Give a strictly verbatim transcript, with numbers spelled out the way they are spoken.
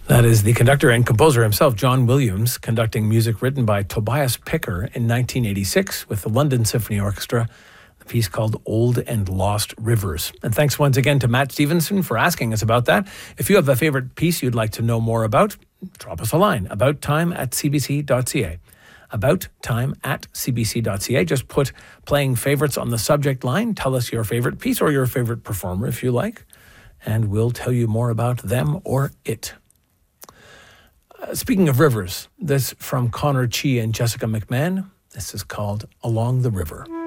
That is the conductor and composer himself, John Williams, conducting music written by Tobias Picker in nineteen eighty-six with the London Symphony Orchestra, the piece called Old and Lost Rivers. And thanks once again to Matt Stevenson for asking us about that. If you have a favorite piece you'd like to know more about, drop us a line, about time at c b c dot c a. About time at c b c dot c a. Just put playing favorites on the subject line. Tell us your favorite piece or your favorite performer if you like, and we'll tell you more about them or it. Uh, speaking of rivers, this from Connor Chi and Jessica McMahon. This is called Along the River.